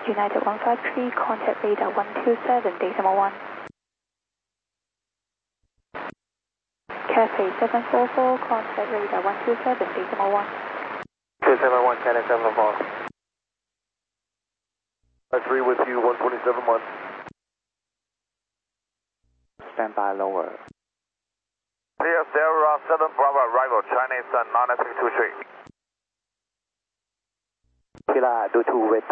United 153, contact radar 127, decimal 1. Cafe 744, contact radar 127, decimal 1. 271, Cadet 744. 3 with you, 127 months. Stand by lower. Clear Sierra 7 Bravo arrival, Chinese 99623. Kila 22 with